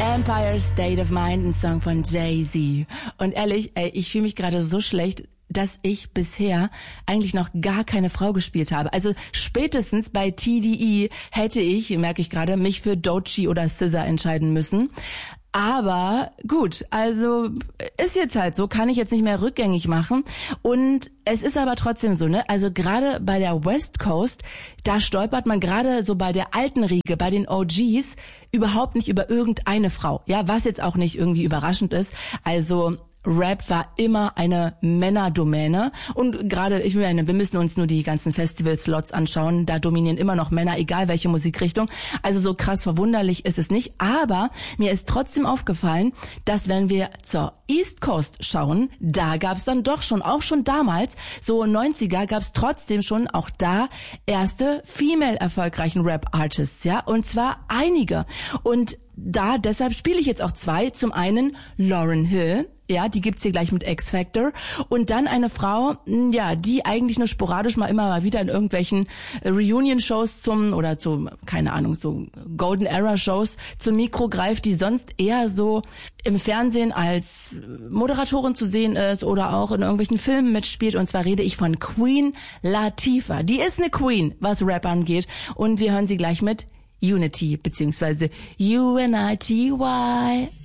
Empire State of Mind, ein Song von Jay-Z. Und ehrlich, ich fühle mich gerade so schlecht, dass ich bisher eigentlich noch gar keine Frau gespielt habe. Also spätestens bei TDE hätte ich, merke ich gerade, mich für Doechii oder SZA entscheiden müssen. Aber gut, also ist jetzt halt so, kann ich jetzt nicht mehr rückgängig machen. Und es ist aber trotzdem so, ne? Also gerade bei der West Coast, da stolpert man gerade so bei der alten Riege, bei den OGs, überhaupt nicht über irgendeine Frau. Ja, was jetzt auch nicht irgendwie überraschend ist. Also Rap war immer eine Männerdomäne und gerade, wir müssen uns nur die ganzen Festival-Slots anschauen, da dominieren immer noch Männer, egal welche Musikrichtung, also so krass verwunderlich ist es nicht, aber mir ist trotzdem aufgefallen, dass wenn wir zur East Coast schauen, da gab's dann doch schon, auch schon damals, so 90er, gab's trotzdem schon auch da erste female erfolgreichen Rap-Artists, ja, und zwar einige und deshalb spiele ich jetzt auch zwei, zum einen Lauryn Hill, ja, die gibt's hier gleich mit X Factor. Und dann eine Frau, ja, die eigentlich nur sporadisch immer mal wieder in irgendwelchen Reunion-Shows keine Ahnung, so Golden Era-Shows zum Mikro greift, die sonst eher so im Fernsehen als Moderatorin zu sehen ist oder auch in irgendwelchen Filmen mitspielt. Und zwar rede ich von Queen Latifah. Die ist eine Queen, was Rap angeht. Und wir hören sie gleich mit Unity, beziehungsweise UNITY.